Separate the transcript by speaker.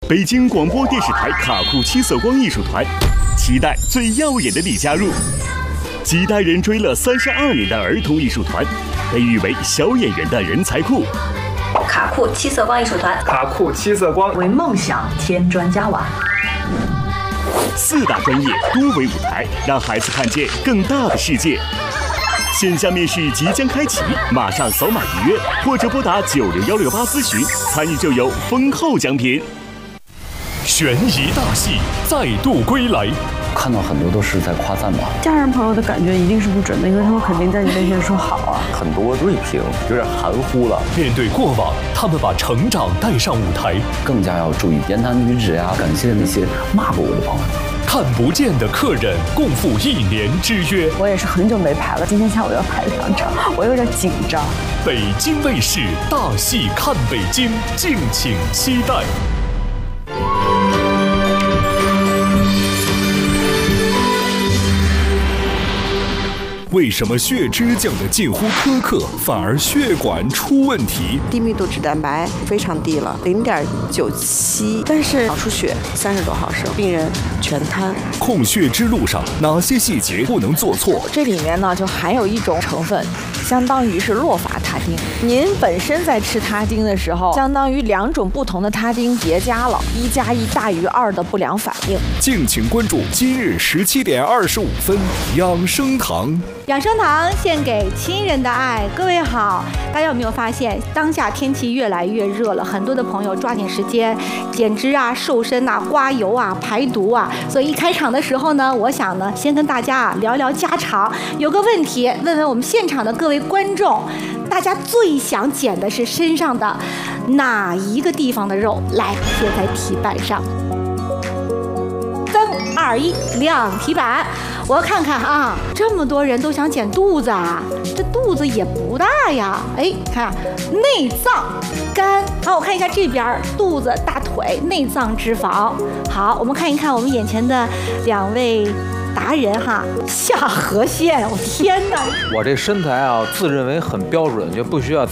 Speaker 1: 北京广播电视台卡库七色光艺术团，期待最耀眼的你加入。几代人追了32年的儿童艺术团，被誉为小演员的人才库。
Speaker 2: 卡库七色光艺术团，
Speaker 3: 卡库七色光
Speaker 4: 为梦想添砖加瓦。
Speaker 1: 4大专业多维舞台，让孩子看见更大的世界。线下面试即将开启，马上扫码预约，或者拨打90168咨询，参与就有丰厚奖品。
Speaker 5: 悬疑大戏再度归来，
Speaker 6: 看到很多都是在夸赞吧。
Speaker 7: 家人朋友的感觉一定是不准的，因为他们肯定在你面前说好啊。
Speaker 6: 很多锐评有点含糊了。
Speaker 5: 面对过往，他们把成长带上舞台，
Speaker 6: 更加要注意言谈举止呀，感谢那些骂过我的朋友。
Speaker 5: 看不见的客人共赴1年之约。
Speaker 7: 我也是很久没排了，今天下午要排2场，我有点紧张。
Speaker 5: 北京卫视大戏看北京，敬请期待。为什么血脂降得近乎苛刻，反而血管出问题？
Speaker 8: 低密度脂蛋白非常低了，0.97，但是脑出血30多毫升，病人全瘫。
Speaker 5: 控血脂路上哪些细节不能做错？
Speaker 9: 这里面呢就含有一种成分，相当于是洛法他汀。您本身在吃他汀的时候，相当于2种不同的他汀叠加了，1+1大于2的不良反应。
Speaker 5: 敬请关注今日17点25分，养生堂。
Speaker 10: 养生堂献给亲人的爱。各位好，大家有没有发现，当下天气越来越热了，很多的朋友抓紧时间减脂啊、瘦身啊、刮油啊、排毒啊。所以一开场的时候呢，我想呢，先跟大家聊聊家常。有个问题，问问我们现场的各位观众，大家最想减的是身上的哪一个地方的肉？来，写在题板上。3、2、1，亮题板。我要看看啊，这么多人都想减肚子啊，这肚子也不大呀。哎，看内脏、肝。好，我看一下这边，肚子、大腿、内脏脂肪。好，我们看一看我们眼前的2位达人哈，下颌线。我天哪！
Speaker 3: 我这身材啊，自认为很标准，就不需要